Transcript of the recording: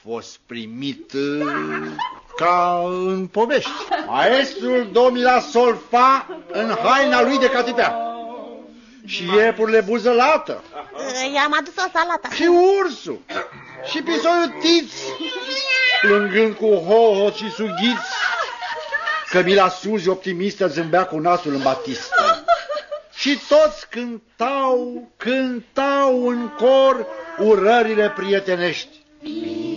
fost primit ca în povești. Maestrul domnila Solfa în haina lui de catipean. Și iepurile buzălată. I-am adus o salată. Și ursul. Și pisoiul Tiț, plângând cu hohot și sughiți. Cămila Suzi, optimistă, zâmbea cu nasul în batistă. Și toți cântau în cor urările prietenești.